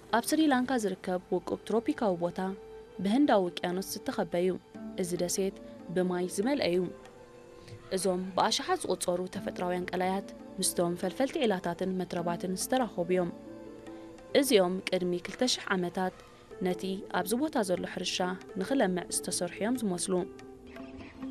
ኣብ ስሪላንካ ዝርከብ ውቁብ ትሮፒካዊ ቦታ ብህንዳዊ ውቅያኖስ ዝተኸበዩ እዚ ደሴት ብማይ ዝመልአ እዩ እዞም ብኣሽሓት ዝቑፀሩ ተፈጥራውያን ቀላያት ምስቶም ፈልፈልቲ ዒላታትን መትረባትን ዝተራኸቡ እዮም እዚኦም ቅድሚ 2000 ዓመታት ነቲ ኣብዚ ቦታ ዘሎ ሕርሻ ንኽለምዕ ዝተሰርሑ እዮም ዝመስሉ